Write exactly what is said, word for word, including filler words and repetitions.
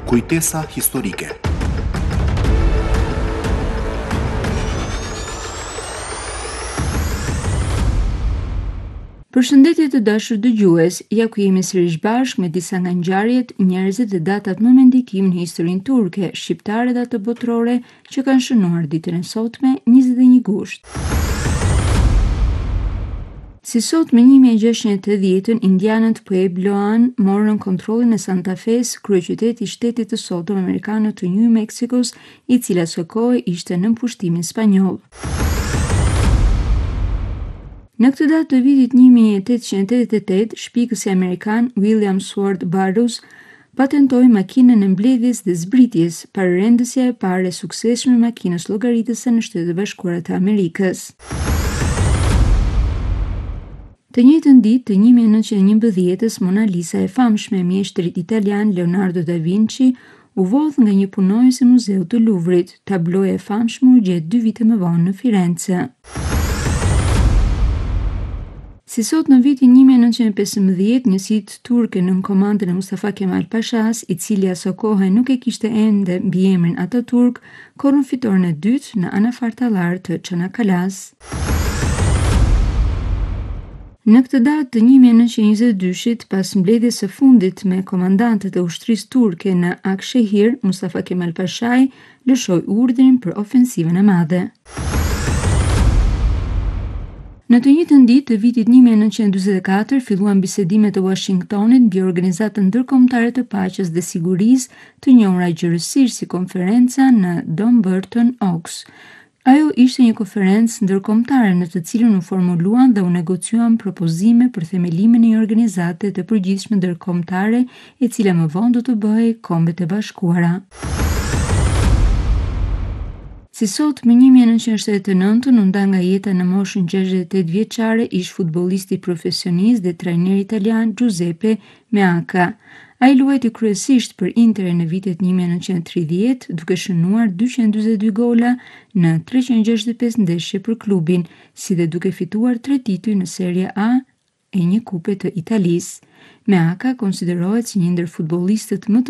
Kujtesa historike. Përshëndetje të dashur dëgjues, ja ku jemi sërish bashkë me disa nga ngjarjet, njerëzit dhe datat më me ndikim në historinë turke, shqiptare dhe ato botërore që kanë shënuar ditën e sotme, njëzet e një gusht. Si sot me një mijë e gjashtëqind e tetëdhjetë, indianët Puebloan morën kontrollin e Santa Fes, kryeqyteti i shtetit të sotëm amerikan të New Mexicos, i cila së kohë ishte nën pushtimin spanjoll. Në këtë datë të vitit një mijë e tetëqind e tetëdhjetë e tetë, shpikësi amerikan William Seward Burroughs patentoi makinën e mbledhjes dhe zbritjes, parërendësja e parë e suksesshme e makinës llogaritëse në Shtetet e Bashkuara të Amerikës. Të njëjtën ditë të një mijë e nëntëqind e njëmbëdhjetës, Mona Lisa e famshme e mjeshtrit italian Leonardo da Vinci u vodh nga një punonjës e muzeut të Louvrit. Tabloja e famshme u gjet dy vite më vonë në Firenze. Si sot në vitin një mijë e nëntëqind e pesëmbëdhjetë, njësitë turke nën komandën e Mustafa Kemal Pashas, i cili aso kohë nuk e kishte ende mbiemrin Ataturk, korrën fitoren e dytë në anafartallar të Çanakkale's. Në këtë datë të një mijë e nëntëqind e njëzet e dyshit, pas mbledhjes së fundit me komandantët e ushtrisë turke në Akshehir, Mustafa Kemal Pashai lëshoi urdhrin për ofensivën e madhe. Në të njëjtën ditë të vitit një mijë e nëntëqind e dyzet e katër, filluan bisedimet e Washingtonit mbi Organizatën Ndërkombëtare të Paqes dhe Sigurisë, të njohura gjërësisht si konferenca në Dumbarton Oaks. Ajo ishte një konferencë ndërkombëtare në të cilën u formuluan dhe u negociuan propozime për themelimin e një organizate të përgjithshme ndërkombëtare, e cila më vonë do të bëhej Kombet e Bashkuara. Si sot, me një mijë e nëntëqind e shtatëdhjetë e nëntën, u nda nga jeta në moshën gjashtëdhjetë e tetë vjeçare ish futbollisti profesionist dhe trajner italian Giuseppe Meazza. Ai luajti kryesisht për Interin në vitet një mijë e nëntëqind e tridhjetë, duke shënuar dyqind e dyzet e dy gola në treqind e gjashtëdhjetë e pesë ndeshje për klubin, si dhe duke fituar tre tituj në Serie A e një kupe të Italisë. Meazza konsiderohet si një ndër futbollistët më të